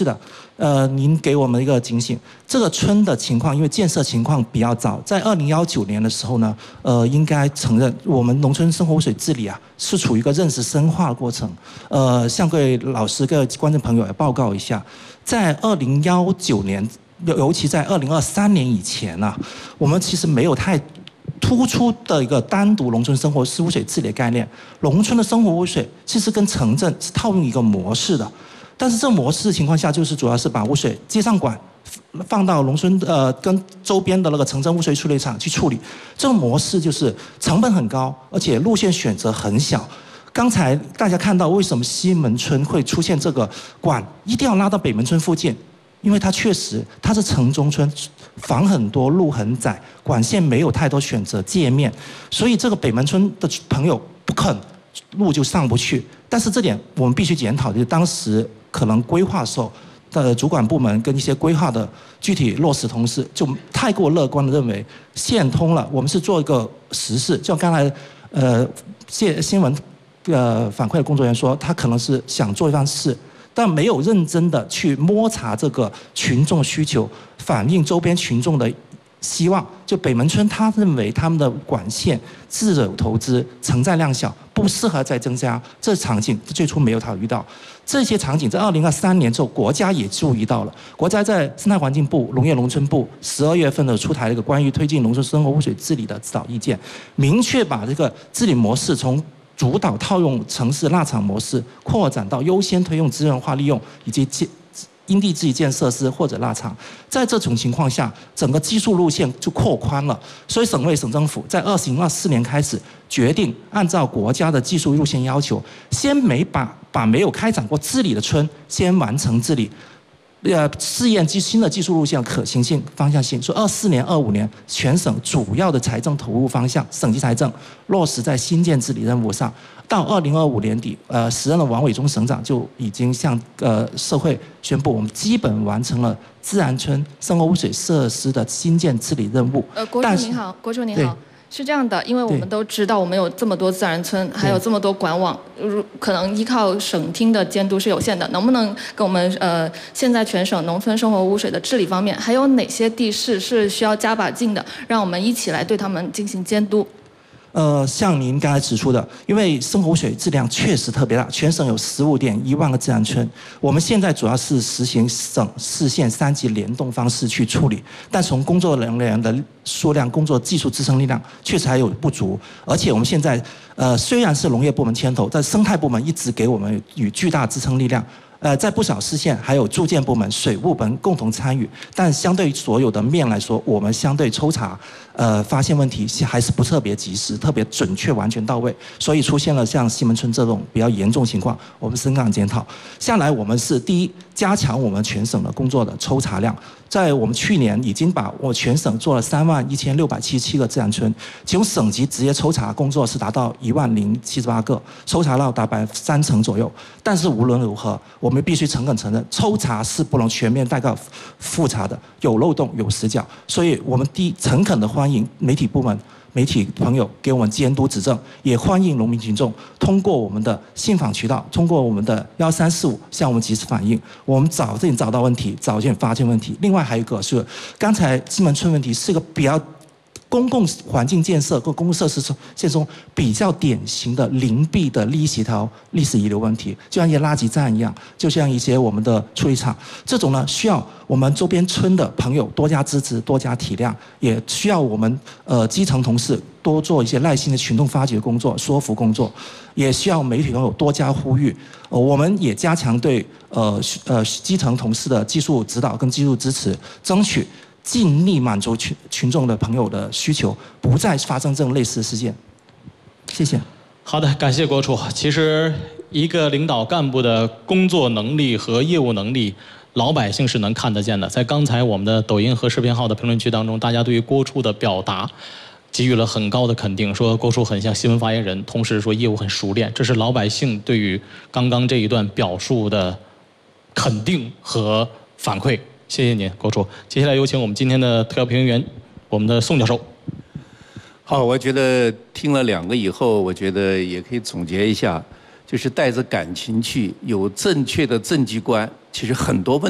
是的，您给我们一个警醒。这个村的情况，因为建设情况比较早，在2019年的时候呢，应该承认我们农村生活污水治理啊是处于一个认识深化的过程。向各位老师、各位观众朋友也报告一下，在2019年，尤其在2023年以前呢，我们其实没有太突出的一个单独农村生活污水治理的概念。农村的生活污水其实跟城镇是套用一个模式的。但是这模式的情况下，就是主要是把污水接上管，放到农村跟周边的那个城镇污水处理厂去处理。这种模式就是成本很高，而且路线选择很小。刚才大家看到为什么西门村会出现这个管一定要拉到北门村附近，因为它确实它是城中村，房很多，路很窄，管线没有太多选择界面，所以这个北门村的朋友不肯，路就上不去。但是这点我们必须检讨，就是当时可能规划的时候的主管部门跟一些规划的具体落实同事就太过乐观的认为线通了，我们是做一个实事。就刚才新闻反馈的工作人员说，他可能是想做一番事，但没有认真的去摸查这个群众需求，反映周边群众的希望。就北门村，他认为他们的管线自有投资，承载量小，不适合再增加。这场景最初没有考虑到，这些场景在2023年之后，国家也注意到了。国家在生态环境部、农业农村部12月份的出台了一个关于推进农村生活污水治理的指导意见，明确把这个治理模式从主导套用城市腊场模式，扩展到优先推用资源化利用以及因地制宜建设施或者腊场。在这种情况下，整个技术路线就扩宽了。所以省委省政府在2024年开始决定，按照国家的技术路线要求，先把没有开展过治理的村先完成治理。试验新的技术路线可行性、方向性，说24年、25年全省主要的财政投入方向，省级财政落实在新建治理任务上。到2025年底，时任的王伟忠省长就已经向社会宣布，我们基本完成了自然村生活污水设施的新建治理任务。 国处您好，国处您好。是这样的，因为我们都知道，我们有这么多自然村，还有这么多管网，可能依靠省厅的监督是有限的。能不能跟我们现在全省农村生活污水的治理方面，还有哪些地市是需要加把劲的，让我们一起来对他们进行监督？ 像您刚才指出的，因为生活污水质量确实特别大，全省有15.1万个自然村。我们现在主要是实行省市县3级联动方式去处理，但从工作人员的数量、工作技术支撑力量确实还有不足。而且我们现在虽然是农业部门牵头，但生态部门一直给我们与巨大支撑力量。在不少市县还有住建部门、水务部门共同参与，但相对于所有的面来说，我们相对抽查，发现问题还是不特别及时、特别准确、完全到位，所以出现了像西门村这种比较严重情况，我们深感检讨。下来我们是第一，加强我们全省的工作的抽查量，在我们去年已经把我全省做了31677个自然村，其中省级直接抽查工作是达到10078个，抽查到达30%左右。但是无论如何，我们必须诚恳承认，抽查是不能全面带个复查的，有漏洞有死角。所以我们第一，诚恳的欢迎媒体部门、媒体朋友给我们监督指正，也欢迎农民群众通过我们的信访渠道，通过我们的1345向我们及时反映，我们早点找到问题，早点发现问题。另外还有一个是，刚才西门村问题是一个比较公共环境建设和公共设施建中比较典型的邻避的利益协调、历史遗留问题，就像一些垃圾站一样，就像一些我们的处理厂，这种呢需要我们周边村的朋友多加支持、多加体谅，也需要我们基层同事多做一些耐心的群众发掘工作、说服工作，也需要媒体朋友多加呼吁。我们也加强对基层同事的技术指导跟技术支持，争取尽力满足群众的朋友的需求，不再发生这种类似的事件。谢谢。 好的，感谢国处。其实一个领导干部的工作能力和业务能力，老百姓是能看得见的。在刚才我们的抖音和视频号的评论区当中，大家对于郭处的表达给予了很高的肯定，说郭处很像新闻发言人，同时说业务很熟练，这是老百姓对于刚刚这一段表述的肯定和反馈。谢谢您，郭处。接下来有请我们今天的特邀评论员，我们的宋教授。 好，我觉得听了2个以后，我觉得也可以总结一下，就是带着感情去，有正确的政绩观，其实很多问题